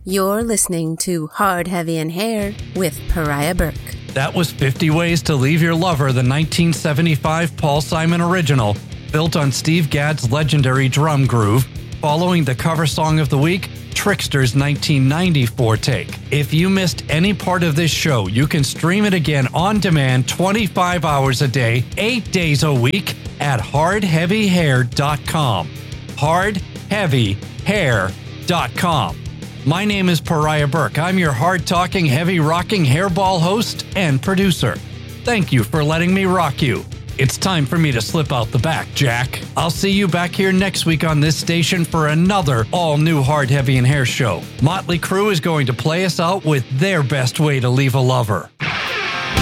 You're listening to Hard, Heavy, and Hair with Pariah Burke. That was 50 Ways to Leave Your Lover, the 1975 Paul Simon original, built on Steve Gadd's legendary drum groove, following the cover song of the week, Trickster's 1994 take. If you missed any part of this show, you can stream it again on demand 25 hours a day, 8 days a week at hardheavyhair.com. hardheavyhair.com. My name is Pariah Burke. I'm your hard-talking, heavy-rocking hairball host and producer. Thank you for letting me rock you. It's time for me to slip out the back, Jack. I'll see you back here next week on this station for another all-new Hard, Heavy, and Hair show. Motley Crue is going to play us out with their best way to leave a lover.